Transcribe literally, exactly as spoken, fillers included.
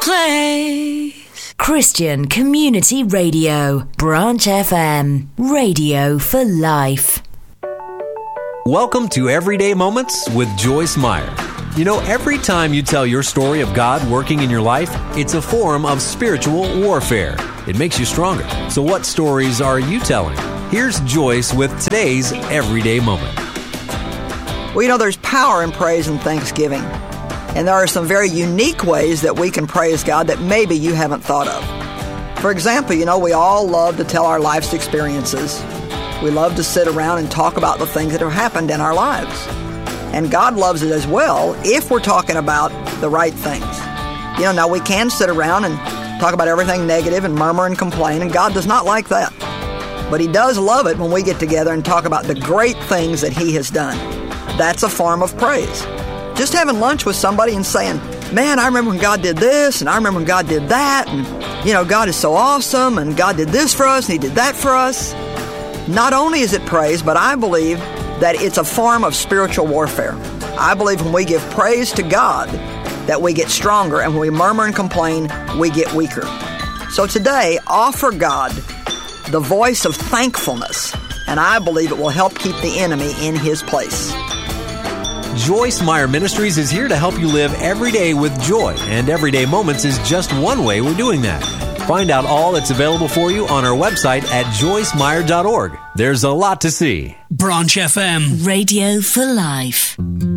place. Christian Community Radio, Branch F M, radio for life. Welcome to Everyday Moments with Joyce Meyer. You know, every time you tell your story of God working in your life, it's a form of spiritual warfare. It makes you stronger. So what stories are you telling? Here's Joyce with today's Everyday Moment. Well, you know, there's power in praise and thanksgiving. And there are some very unique ways that we can praise God that maybe you haven't thought of. For example, you know, we all love to tell our life's experiences. We love to sit around and talk about the things that have happened in our lives. And God loves it as well if we're talking about the right things. You know, now we can sit around and talk about everything negative and murmur and complain, and God does not like that. But He does love it when we get together and talk about the great things that He has done. That's a form of praise. Just having lunch with somebody and saying, man, I remember when God did this, and I remember when God did that, and, you know, God is so awesome, and God did this for us, and He did that for us. Not only is it praise, but I believe that it's a form of spiritual warfare. I believe when we give praise to God, that we get stronger, and when we murmur and complain, we get weaker. So today, offer God the voice of thankfulness, and I believe it will help keep the enemy in his place. Joyce Meyer Ministries is here to help you live every day with joy, and Everyday Moments is just one way we're doing that. Find out all that's available for you on our website at joyce meyer dot org. There's a lot to see. Branch F M, radio for life.